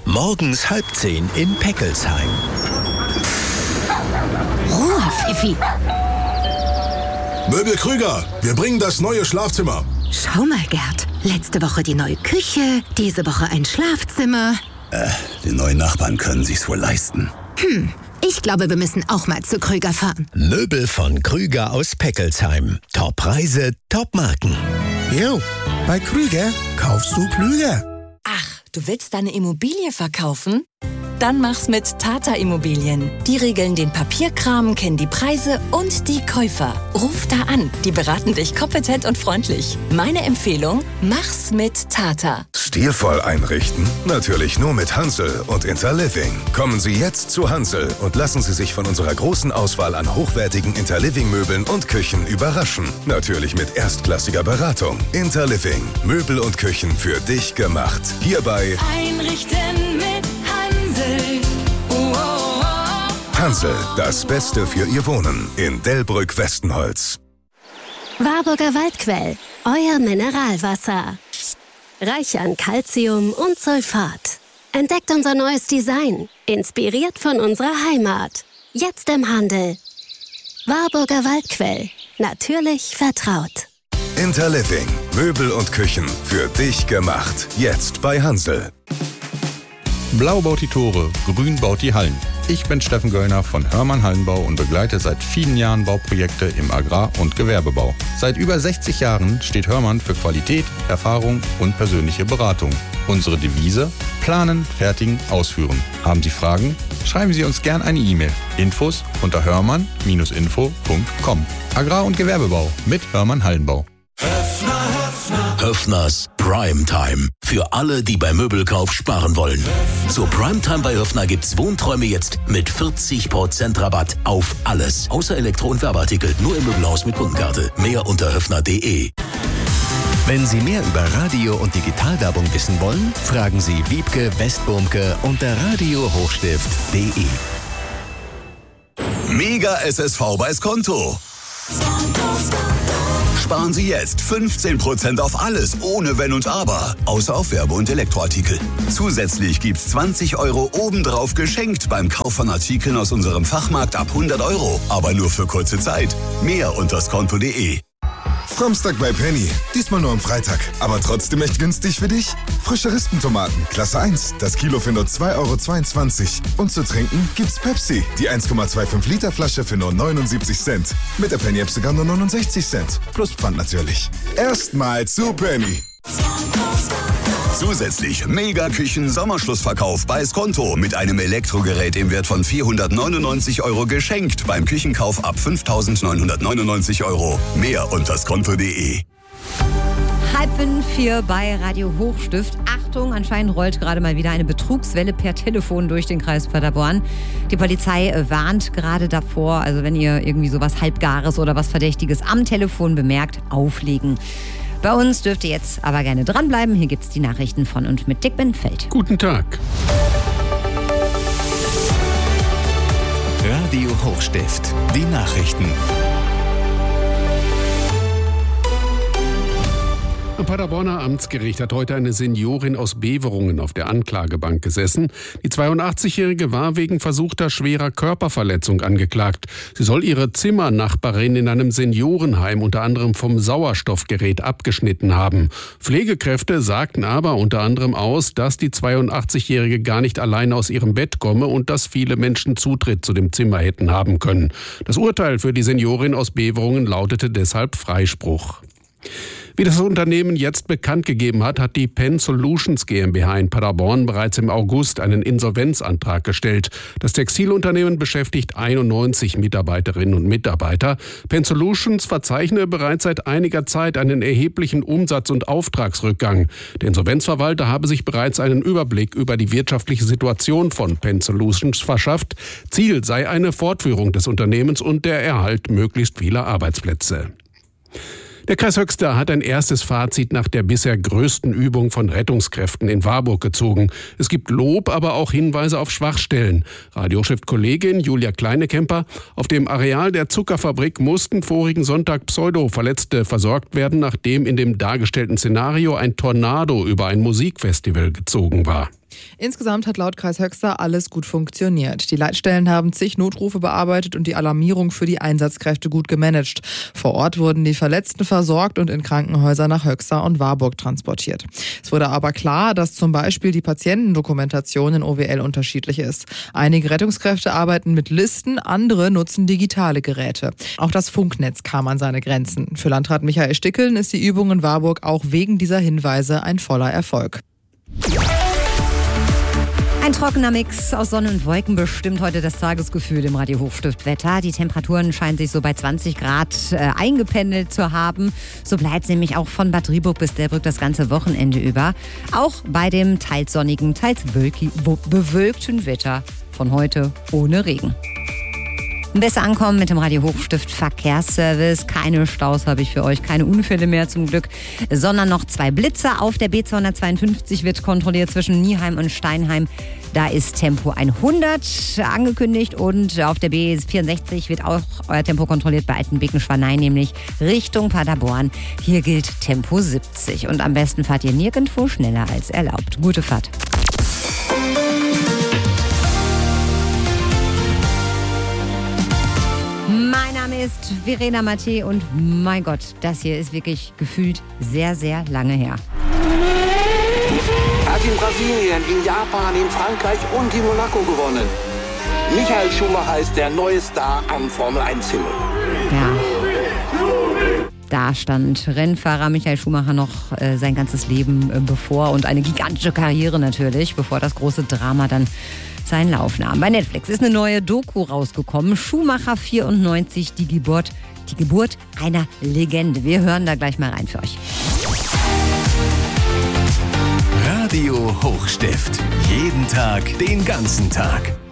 Morgens 9:30 in Peckelsheim. Ruhe, Pfiffi. Möbel Krüger, wir bringen das neue Schlafzimmer. Schau mal, Gerd. Letzte Woche die neue Küche, diese Woche ein Schlafzimmer. Die neuen Nachbarn können sich's wohl leisten. Ich glaube, wir müssen auch mal zu Krüger fahren. Möbel von Krüger aus Peckelsheim. Top-Preise, Top-Marken. Jo, bei Krüger kaufst du klüger. Ach, du willst deine Immobilie verkaufen? Dann mach's mit Tata Immobilien. Die regeln den Papierkram, kennen die Preise und die Käufer. Ruf da an, die beraten dich kompetent und freundlich. Meine Empfehlung, mach's mit Tata. Stilvoll einrichten? Natürlich nur mit Hansel und Interliving. Kommen Sie jetzt zu Hansel und lassen Sie sich von unserer großen Auswahl an hochwertigen Interliving-Möbeln und Küchen überraschen. Natürlich mit erstklassiger Beratung. Interliving. Möbel und Küchen für dich gemacht. Hierbei Einrichten mit Hansel. Hansel, das Beste für Ihr Wohnen in Delbrück-Westenholz. Warburger Waldquell, euer Mineralwasser. Reich an Calcium und Sulfat. Entdeckt unser neues Design, inspiriert von unserer Heimat. Jetzt im Handel. Warburger Waldquell, natürlich vertraut. Interliving. Möbel und Küchen für dich gemacht. Jetzt bei Hansel. Blau baut die Tore, grün baut die Hallen. Ich bin Steffen Göllner von Hörmann Hallenbau und begleite seit vielen Jahren Bauprojekte im Agrar- und Gewerbebau. Seit über 60 Jahren steht Hörmann für Qualität, Erfahrung und persönliche Beratung. Unsere Devise: Planen, fertigen, ausführen. Haben Sie Fragen? Schreiben Sie uns gern eine E-Mail. Infos unter hörmann-info.com. Agrar- und Gewerbebau mit Hörmann Hallenbau. Höffners Primetime. Für alle, die beim Möbelkauf sparen wollen. Zur Primetime bei Höffner gibt's Wohnträume jetzt mit 40% Rabatt auf alles. Außer Elektro- und Werbeartikel. Nur im Möbelhaus mit Kundenkarte. Mehr unter höffner.de. Wenn Sie mehr über Radio- und Digitalwerbung wissen wollen, fragen Sie Wiebke Westburmke unter radiohochstift.de. Mega SSV bei Skonto. Sparen Sie jetzt 15% auf alles, ohne Wenn und Aber. Außer auf Werbe- und Elektroartikel. Zusätzlich gibt's 20 € obendrauf geschenkt beim Kauf von Artikeln aus unserem Fachmarkt ab 100 €. Aber nur für kurze Zeit. Mehr unter skonto.de. Samstag bei Penny. Diesmal nur am Freitag. Aber trotzdem echt günstig für dich. Frische Rispentomaten, Klasse 1. Das Kilo für nur 2,22 €. Und zu trinken gibt's Pepsi. Die 1,25 Liter Flasche für nur 79 Cent. Mit der Penny-App sogar nur 69 Cent. Plus Pfand natürlich. Erstmal zu Penny. Zusätzlich Mega-Küchen-Sommerschlussverkauf bei Skonto mit einem Elektrogerät im Wert von 499 € geschenkt beim Küchenkauf ab 5.999 €. Mehr unter skonto.de. 3:30 bei Radio Hochstift. Achtung, anscheinend rollt gerade mal wieder eine Betrugswelle per Telefon durch den Kreis Paderborn. Die Polizei warnt gerade davor, also wenn ihr irgendwie sowas Halbgares oder was Verdächtiges am Telefon bemerkt, auflegen. Bei uns dürft ihr jetzt aber gerne dranbleiben. Hier gibt's die Nachrichten von und mit Dick Benfeld. Guten Tag. Radio Hochstift. Die Nachrichten. Am Paderborner Amtsgericht hat heute eine Seniorin aus Beverungen auf der Anklagebank gesessen. Die 82-Jährige war wegen versuchter schwerer Körperverletzung angeklagt. Sie soll ihre Zimmernachbarin in einem Seniorenheim unter anderem vom Sauerstoffgerät abgeschnitten haben. Pflegekräfte sagten aber unter anderem aus, dass die 82-Jährige gar nicht alleine aus ihrem Bett komme und dass viele Menschen Zutritt zu dem Zimmer hätten haben können. Das Urteil für die Seniorin aus Beverungen lautete deshalb Freispruch. Wie das Unternehmen jetzt bekannt gegeben hat, hat die Penn Solutions GmbH in Paderborn bereits im August einen Insolvenzantrag gestellt. Das Textilunternehmen beschäftigt 91 Mitarbeiterinnen und Mitarbeiter. Penn Solutions verzeichne bereits seit einiger Zeit einen erheblichen Umsatz- und Auftragsrückgang. Der Insolvenzverwalter habe sich bereits einen Überblick über die wirtschaftliche Situation von Penn Solutions verschafft. Ziel sei eine Fortführung des Unternehmens und der Erhalt möglichst vieler Arbeitsplätze. Der Kreis Höxter hat ein erstes Fazit nach der bisher größten Übung von Rettungskräften in Warburg gezogen. Es gibt Lob, aber auch Hinweise auf Schwachstellen. Radiochef-Kollegin Julia Kleinekemper: Auf dem Areal der Zuckerfabrik mussten vorigen Sonntag Pseudo-Verletzte versorgt werden, nachdem in dem dargestellten Szenario ein Tornado über ein Musikfestival gezogen war. Insgesamt hat laut Kreis Höxter alles gut funktioniert. Die Leitstellen haben zig Notrufe bearbeitet und die Alarmierung für die Einsatzkräfte gut gemanagt. Vor Ort wurden die Verletzten versorgt und in Krankenhäuser nach Höxter und Warburg transportiert. Es wurde aber klar, dass zum Beispiel die Patientendokumentation in OWL unterschiedlich ist. Einige Rettungskräfte arbeiten mit Listen, andere nutzen digitale Geräte. Auch das Funknetz kam an seine Grenzen. Für Landrat Michael Stickeln ist die Übung in Warburg auch wegen dieser Hinweise ein voller Erfolg. Ein trockener Mix aus Sonne und Wolken bestimmt heute das Tagesgefühl im Radio Hochstift Wetter. Die Temperaturen scheinen sich so bei 20 Grad eingependelt zu haben. So bleibt es nämlich auch von Bad Driburg bis Delbrück das ganze Wochenende über. Auch bei dem teils sonnigen, teils bewölkten Wetter von heute ohne Regen. Besser ankommen mit dem Radio Hochstift Verkehrsservice. Keine Staus habe ich für euch, keine Unfälle mehr zum Glück, sondern noch 2 Blitzer. Auf der B252 wird kontrolliert zwischen Nieheim und Steinheim. Da ist Tempo 100 angekündigt und auf der B64 wird auch euer Tempo kontrolliert bei Altenbeken-Schwanein, nämlich Richtung Paderborn. Hier gilt Tempo 70 und am besten fahrt ihr nirgendwo schneller als erlaubt. Gute Fahrt. Mein Name ist Verena Matthä und mein Gott, das hier ist wirklich gefühlt sehr, sehr lange her. Er hat in Brasilien, in Japan, in Frankreich und in Monaco gewonnen. Michael Schumacher ist der neue Star am Formel-1-Himmel. Ja. Da stand Rennfahrer Michael Schumacher noch sein ganzes Leben bevor und eine gigantische Karriere natürlich, bevor das große Drama dann seinen Lauf nahm. Bei Netflix ist eine neue Doku rausgekommen. Schumacher 94, die Geburt einer Legende. Wir hören da gleich mal rein für euch. Radio Hochstift. Jeden Tag, den ganzen Tag.